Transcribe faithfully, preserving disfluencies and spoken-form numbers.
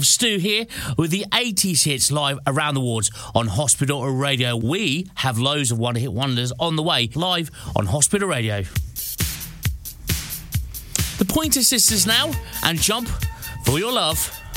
Stu here with the eighties hits live around the wards on Hospital Radio. We have loads of one-hit wonders on the way live on Hospital Radio. The Pointer Sisters now, and Jump for Your Love.